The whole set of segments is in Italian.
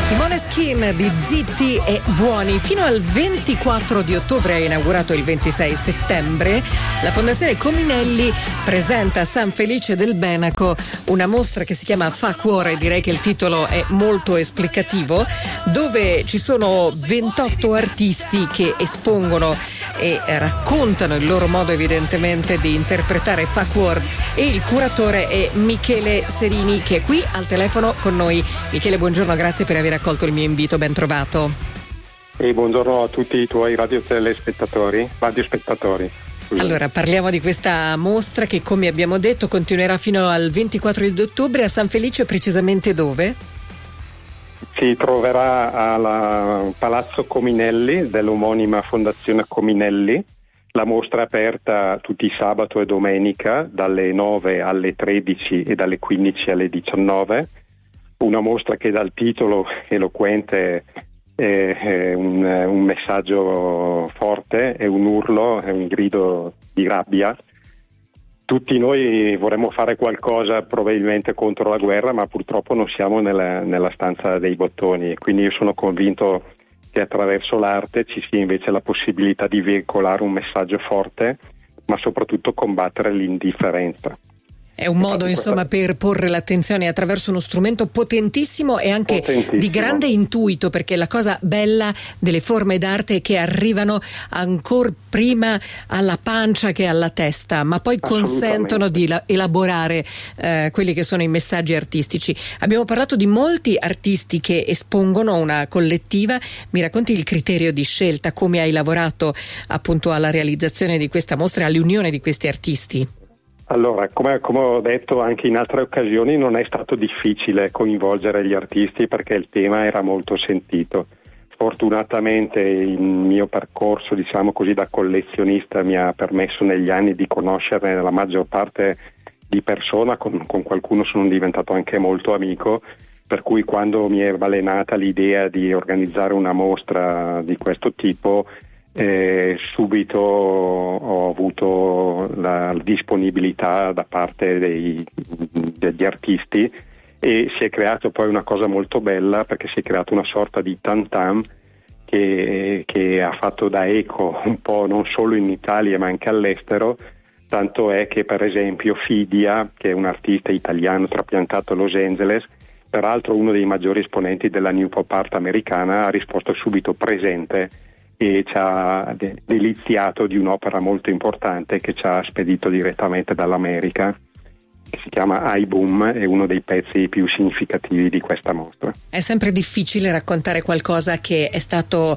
I Måneskin di Zitti e Buoni. Fino al 24 di ottobre, è inaugurato il 26 settembre, la Fondazione Cominelli presenta a San Felice del Benaco una mostra che si chiama Fa Cuore, direi che il titolo è molto esplicativo, dove ci sono 28 artisti che espongono e raccontano il loro modo evidentemente di interpretare Fa Cuore, e il curatore è Michele Serini, che è qui al telefono con noi. Michele, buongiorno, grazie per aver accolto il mio invito, ben trovato. E buongiorno a tutti i tuoi radiospettatori. Allora, parliamo di questa mostra che, come abbiamo detto, continuerà fino al 24 di ottobre a San Felice. Precisamente dove? Si troverà al Palazzo Cominelli dell'omonima Fondazione Cominelli. La mostra è aperta tutti i sabato e domenica dalle 9 alle 13 e dalle 15 alle 19. Una mostra che dal titolo eloquente è un messaggio forte, è un urlo, è un grido di rabbia. Tutti noi vorremmo fare qualcosa probabilmente contro la guerra, ma purtroppo non siamo nella stanza dei bottoni, quindi io sono convinto che attraverso l'arte ci sia invece la possibilità di veicolare un messaggio forte, ma soprattutto combattere l'indifferenza. È un modo, insomma, per porre l'attenzione attraverso uno strumento potentissimo e anche di grande intuito, perché la cosa bella delle forme d'arte è che arrivano ancora prima alla pancia che alla testa, ma poi consentono di elaborare quelli che sono i messaggi artistici. Abbiamo parlato di molti artisti che espongono una collettiva. Mi racconti il criterio di scelta, come hai lavorato appunto alla realizzazione di questa mostra, all'unione di questi artisti? Allora, come ho detto anche in altre occasioni, non è stato difficile coinvolgere gli artisti perché il tema era molto sentito. Fortunatamente il mio percorso, diciamo così, da collezionista mi ha permesso negli anni di conoscere la maggior parte di persone, con qualcuno sono diventato anche molto amico, per cui quando mi è balenata l'idea di organizzare una mostra di questo tipo, subito ho avuto la disponibilità da parte degli artisti, e si è creato poi una cosa molto bella, perché si è creata una sorta di tam-tam che ha fatto da eco un po' non solo in Italia ma anche all'estero, tanto è che per esempio Fidia, che è un artista italiano trapiantato a Los Angeles, peraltro uno dei maggiori esponenti della New Pop Art americana, ha risposto subito presente e ci ha deliziato di un'opera molto importante che ci ha spedito direttamente dall'America, che si chiama iBoom, è uno dei pezzi più significativi di questa mostra. È sempre difficile raccontare qualcosa che è stato,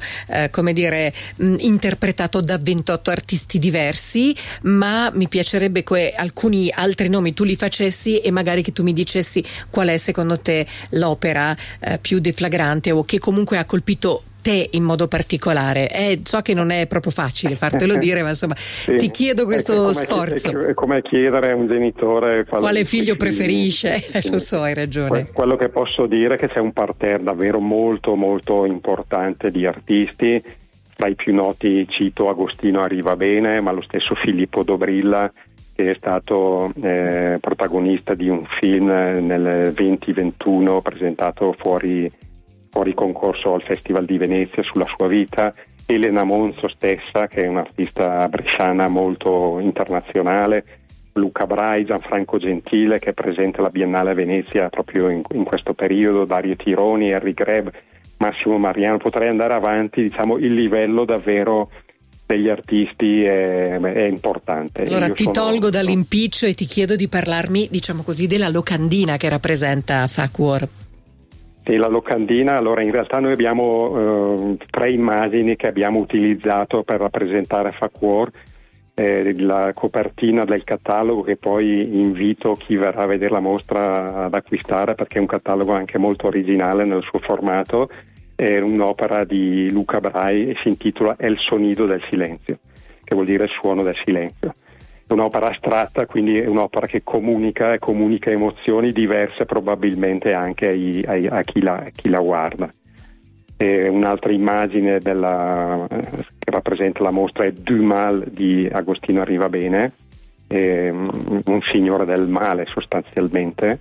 interpretato da 28 artisti diversi, ma mi piacerebbe che alcuni altri nomi tu li facessi e magari che tu mi dicessi qual è secondo te l'opera più deflagrante o che comunque ha colpito te in modo particolare. So che non è proprio facile fartelo dire, ma insomma sì, ti chiedo questo sforzo. È come chiedere a un genitore quale figlio preferisce. Lo so, hai ragione. Quello che posso dire è che c'è un parterre davvero molto molto importante di artisti. Tra i più noti cito Agostino Arrivabene, ma lo stesso Filippo Dobrilla, che è stato protagonista di un film nel 2021 presentato fuori concorso al Festival di Venezia sulla sua vita, Elena Monzo stessa, che è un'artista bresciana molto internazionale, Luca Brai, Gianfranco Gentile, che è presente alla Biennale a Venezia proprio in questo periodo, Dario Tironi, Harry Greb, Massimo Mariano. Potrei andare avanti, diciamo, il livello davvero degli artisti è importante. Allora ti tolgo dall'impiccio e ti chiedo di parlarmi, diciamo così, della locandina che rappresenta Fa Cuore. E la locandina, allora in realtà noi abbiamo 3 immagini che abbiamo utilizzato per rappresentare Fa Cuore, la copertina del catalogo, che poi invito chi verrà a vedere la mostra ad acquistare perché è un catalogo anche molto originale nel suo formato, è un'opera di Luca Brai e si intitola El sonido del silenzio, che vuol dire il suono del silenzio. È un'opera astratta, quindi è un'opera che comunica emozioni diverse probabilmente anche a chi la guarda. Un'altra immagine che rappresenta la mostra è Du Mal di Agostino Arrivabene, un signore del male sostanzialmente,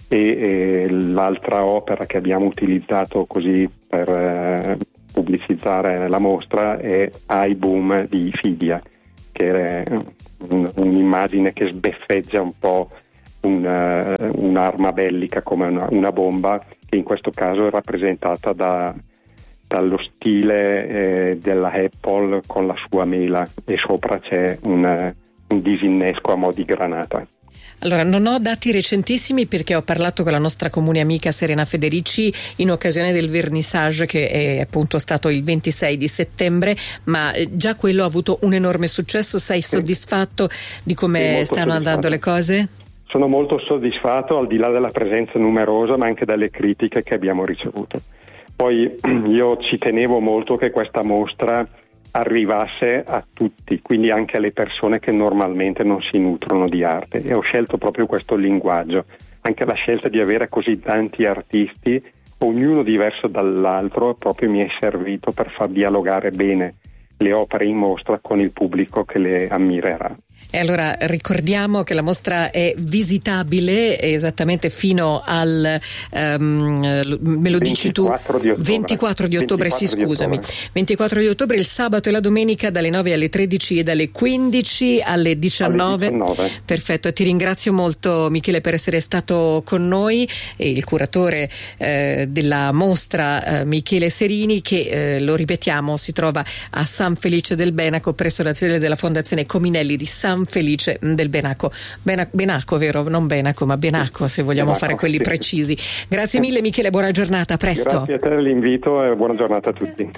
e l'altra opera che abbiamo utilizzato così per pubblicizzare la mostra è I Boom di Fidia, che è un'immagine che sbeffeggia un po' un'arma bellica come una bomba, che in questo caso è rappresentata dallo stile della Apple con la sua mela, e sopra c'è un disinnesco a mo' di granata. Allora, non ho dati recentissimi perché ho parlato con la nostra comune amica Serena Federici in occasione del vernissage, che è appunto stato il 26 di settembre, ma già quello ha avuto un enorme successo. Sei soddisfatto di come stanno andando le cose? Sono molto soddisfatto, al di là della presenza numerosa, ma anche dalle critiche che abbiamo ricevuto. Poi io ci tenevo molto che questa mostra arrivasse a tutti, quindi anche alle persone che normalmente non si nutrono di arte, e ho scelto proprio questo linguaggio. Anche la scelta di avere così tanti artisti, ognuno diverso dall'altro, proprio mi è servito per far dialogare bene le opere in mostra con il pubblico che le ammirerà. E allora ricordiamo che la mostra è visitabile esattamente fino al me lo dici tu, 24 di ottobre, sì, scusami, 24 di ottobre, il sabato e la domenica dalle 9 alle 13 e dalle 15 alle 19. Perfetto, ti ringrazio molto Michele per essere stato con noi, e il curatore della mostra Michele Serini, che lo ripetiamo si trova a San Felice del Benaco presso la sede della Fondazione Cominelli di San Felice del Benaco. Benaco, vero? Non Benaco, ma Benaco, se vogliamo fare quelli precisi. Grazie mille Michele, buona giornata, a presto. Grazie a te dell'invito e buona giornata a tutti.